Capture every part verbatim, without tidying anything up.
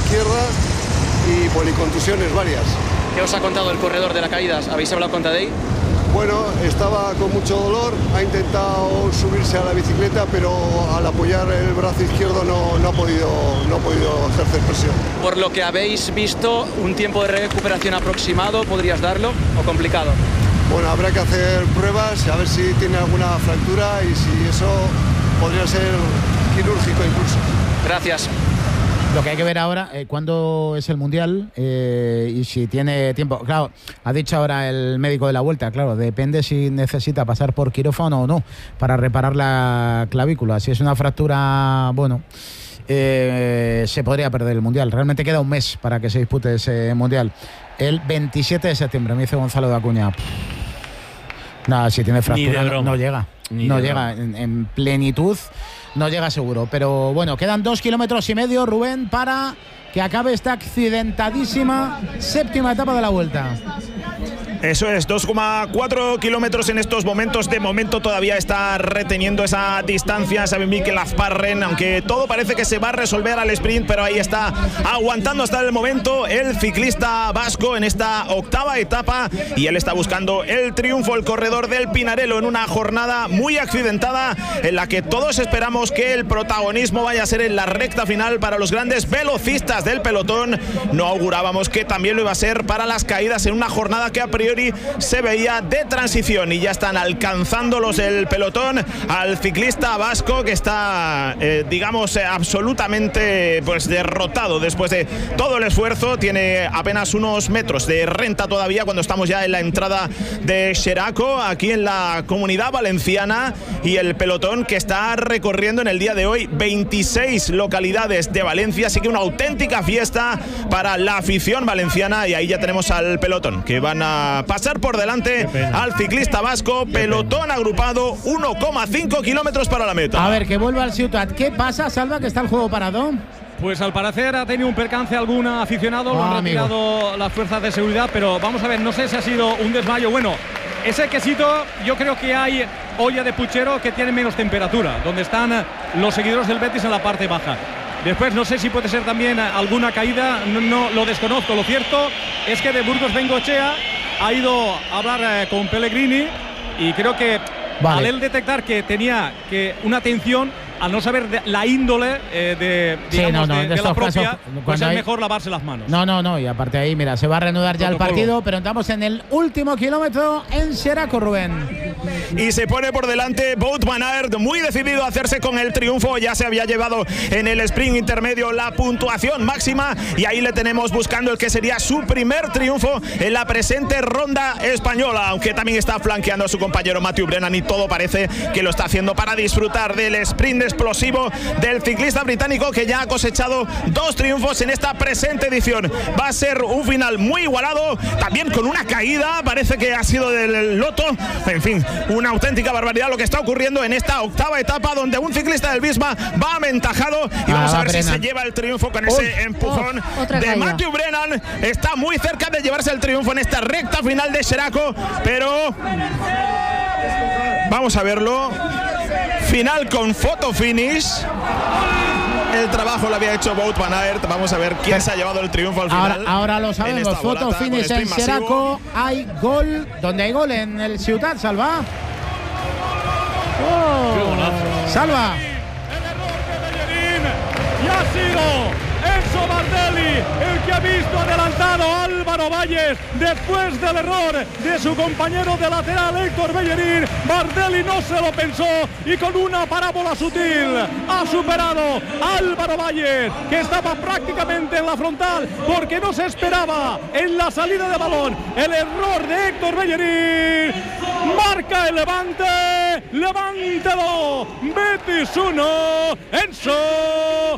izquierda y policontusiones varias. ¿Qué os ha contado el corredor de la caída? ¿Habéis hablado con Tadej? Bueno, estaba con mucho dolor, ha intentado subirse a la bicicleta, pero al apoyar el brazo izquierdo no, no, ha, podido, no ha podido ejercer presión. Por lo que habéis visto, ¿un tiempo de recuperación aproximado podrías darlo o complicado? Bueno, habrá que hacer pruebas, a ver si tiene alguna fractura y si eso podría ser quirúrgico incluso. Gracias. Lo que hay que ver ahora, eh, cuándo es el Mundial eh, y si tiene tiempo. Claro, ha dicho ahora el médico de la Vuelta, claro, depende si necesita pasar por quirófano o no para reparar la clavícula. Si es una fractura, bueno, eh, se podría perder el Mundial. Realmente queda un mes para que se dispute ese Mundial. El veintisiete de septiembre, me dice Gonzalo de Acuña. Nada, si tiene fractura no, no llega. Ni no llega en, en plenitud. No llega seguro, pero bueno, quedan dos kilómetros y medio, Rubén, para que acabe esta accidentadísima séptima etapa de la Vuelta. Eso es, dos coma cuatro kilómetros en estos momentos. De momento todavía está reteniendo esa distancia Xavi Mikel Azparren, aunque todo parece que se va a resolver al sprint, pero ahí está aguantando hasta el momento el ciclista vasco en esta octava etapa, y él está buscando el triunfo, el corredor del Pinarello, en una jornada muy accidentada en la que todos esperamos que el protagonismo vaya a ser en la recta final para los grandes velocistas del pelotón. No augurábamos que también lo iba a ser para las caídas en una jornada que a priori se veía de transición, y ya están alcanzándolos el pelotón al ciclista vasco, que está eh, digamos eh, absolutamente pues derrotado después de todo el esfuerzo. Tiene apenas unos metros de renta todavía cuando estamos ya en la entrada de Xeraco, aquí en la Comunidad Valenciana, y el pelotón que está recorriendo en el día de hoy veintiséis localidades de Valencia, así que una auténtica fiesta para la afición valenciana. Y ahí ya tenemos al pelotón que van a pasar por delante al ciclista vasco. Pelotón agrupado, uno coma cinco kilómetros para la meta. A ver, que vuelva al Ciutat. ¿Qué pasa, Salva, que está el juego parado? Pues al parecer ha tenido un percance algún aficionado, lo ah, han retirado amigo. las fuerzas de seguridad, pero vamos a ver, no sé si ha sido un desmayo. Bueno, ese quesito, yo creo que hay olla de puchero que tiene menos temperatura, donde están los seguidores del Betis en la parte baja. Después no sé si puede ser también alguna caída, no, no lo desconozco. Lo cierto es que de Burgos Bengoechea ha ido a hablar eh, con Pellegrini, y creo que vale, al él detectar que tenía que una tensión, al no saber de la índole eh, de, digamos, sí, no, no, de, de, de la propia, casos, pues es hay... mejor lavarse las manos. No, no, no, y aparte ahí, mira, se va a reanudar ya Protocolo. el partido, pero estamos en el último kilómetro en Xeraco, Rubén. Y se pone por delante Wout van Aert, muy decidido a hacerse con el triunfo. Ya se había llevado en el sprint intermedio la puntuación máxima, y ahí le tenemos buscando el que sería su primer triunfo en la presente ronda española, aunque también está flanqueando a su compañero Matthew Brennan, y todo parece que lo está haciendo para disfrutar del sprint explosivo del ciclista británico, que ya ha cosechado dos triunfos en esta presente edición. Va a ser un final muy igualado, también con una caída, parece que ha sido del loto. En fin, una auténtica barbaridad lo que está ocurriendo en esta octava etapa, donde un ciclista del Visma va aventajado, y ah, vamos a ver Brennan. si se lleva el triunfo con ese oh, empujón oh, de caída. Matthew Brennan. Está muy cerca de llevarse el triunfo en esta recta final de Xeraco, pero vamos a verlo. Final con photo finish. El trabajo lo había hecho Wout van Aert. Vamos a ver quién Pero, se ha llevado el triunfo al final. Ahora, ahora lo sabemos. Photo finish en Xeraco. Hay gol. ¿Dónde hay gol? En el Ciutat, Salva. Oh. Salva. El error de Bellerín. Y ha sido Enzo Bardelli el que ha visto adelantado a Álvaro Valles después del error de su compañero de lateral Héctor Bellerín. Bardelli no se lo pensó, y con una parábola sutil ha superado a Álvaro Valles, que estaba prácticamente en la frontal, porque no se esperaba en la salida de balón el error de Héctor Bellerín. Marca el Levante, Levante dos, Betis uno, Enzo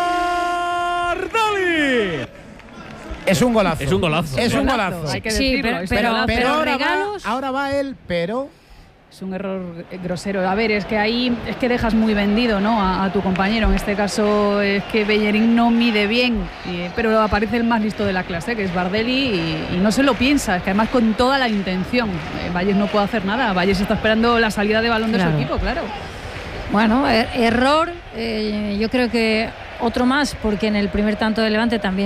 Bardelli. Es un golazo. Es un golazo. Es un golazo. Hay que decirlo. Sí, pero, pero, pero, pero, pero ahora, regalos... va, ahora va él, pero... Es un error grosero. A ver, es que ahí es que dejas muy vendido, ¿no?, a, a tu compañero. En este caso es que Bellerín no mide bien, y, pero aparece el más listo de la clase, que es Bardelli, y, y no se lo piensa. Es que además con toda la intención. Eh, Valles no puede hacer nada. Valles está esperando la salida de balón de claro. su equipo, claro. Bueno, er error. Eh, yo creo que otro más, porque en el primer tanto de Levante también